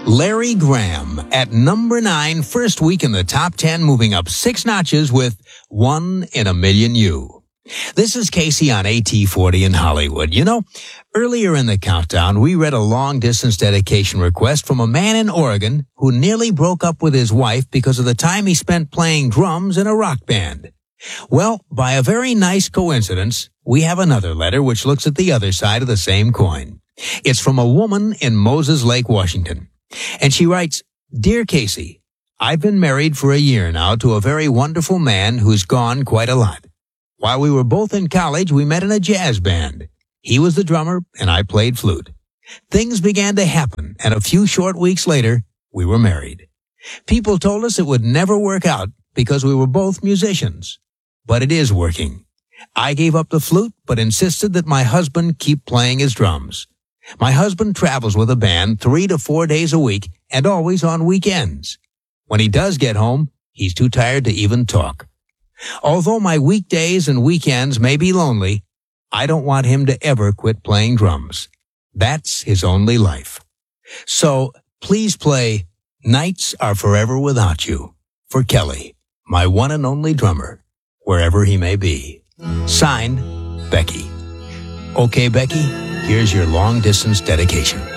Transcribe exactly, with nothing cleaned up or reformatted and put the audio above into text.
Larry Graham at number nine, first week in the top ten, moving up six notches with One in a Million You. This is Casey on A T forty in Hollywood. You know, earlier in the countdown, we read a long-distance dedication request from a man in Oregon who nearly broke up with his wife because of the time he spent playing drums in a rock band. Well, by a very nice coincidence, we have another letter which looks at the other side of the same coin. It's from a woman in Moses Lake, Washington. And she writes, Dear Casey, I've been married for a year now to a very wonderful man who's gone quite a lot. While we were both in college, we met in a jazz band. He was the drummer and I played flute. Things began to happen, and a few short weeks later, we were married. People told us it would never work out because we were both musicians. But it is working. I gave up the flute, but insisted that my husband keep playing his drums. My husband travels with a band three to four days a week and always on weekends. When he does get home, he's too tired to even talk. Although my weekdays and weekends may be lonely, I don't want him to ever quit playing drums. That's his only life. So please play Nights Are Forever Without You for Kelly, my one and only drummer, wherever he may be. Signed, Becky. Okay, Becky, here's your long-distance dedication.